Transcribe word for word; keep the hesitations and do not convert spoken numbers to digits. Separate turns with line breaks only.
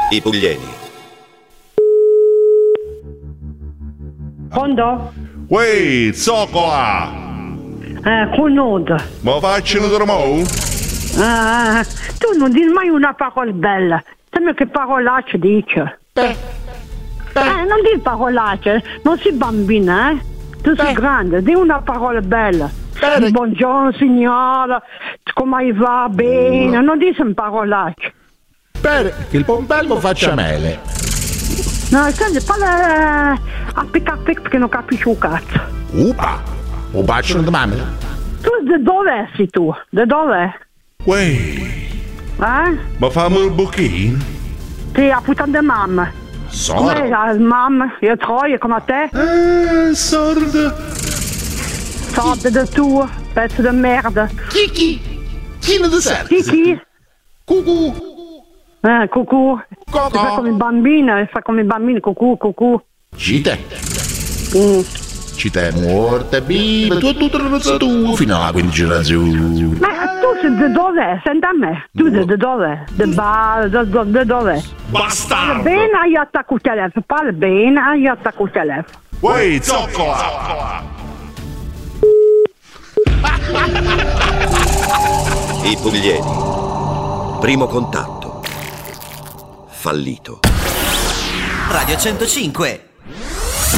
I puglieni.
Quando?
Uè, zoccola!
Eh, conosco.
Ma faccio un dormo?
Eh, tu non dici mai una parola bella. Sembra che parolacce dice.
Beh.
Eh, non dici parolacce, non sei bambina, eh? Tu sei grande, di una parola bella.
Beh.
Buongiorno signora, come va bene, non dici un parolacce.
Per che il pompelmo faccia mele.
No, senti, parla a picca a picca perché non capisci un cazzo.
Upa! Un bacio di mamma.
Tu da dove sei tu? Da dove?
Uè,
Eh?
ma fammi un buchino?
Sì, a puttana di mamma. Com'è
Sorda.
la mamma? Io troia come a te?
Eh, sorda.
Sorda da tu, pezzo di merda.
Chi chi? Chi non ti serve?
Chi chi?
Cucù.
Eh, cucù.
Cocò.
Fa come i bambini, fa come i bambini, cucù, cucù.
Cite.
Mm.
Cite è morta, viva. Tu tutto lo razzo tu fino alla quindicina generazione.
Ma tu sei da dove? Senti a me. Tu sei da dove? Da bar, da, da, da dove? Parla
Bastardo.
bene, io attacco il telefono. Parla bene, io attacco il telefono.
Uè, zoccola.
I puglieni. Primo contatto. Fallito.
Radio centocinque.